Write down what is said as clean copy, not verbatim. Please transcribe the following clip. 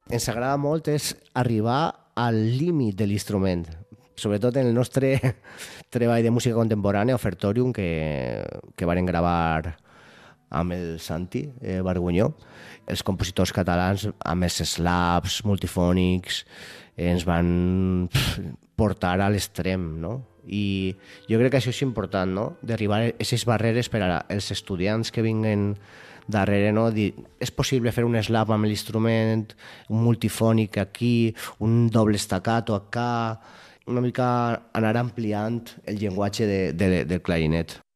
ens agrada molt és arribar al límit de l'instrument, sobretot en el nostre treball de música contemporània, Ofertorium, que varen gravar amb el Santi Bargunyó. Els compositors catalans, amb els slaps multifònics, ens van portar a l'extrem, no? I jo crec que això és important, no? Derribar aquestes barreres per als estudiants que vinguen darrere, no? Dir, és possible fer un slap amb l'instrument, un multifònic aquí, un doble staccato acá, una mica anar ampliant el llenguatge del clarinet.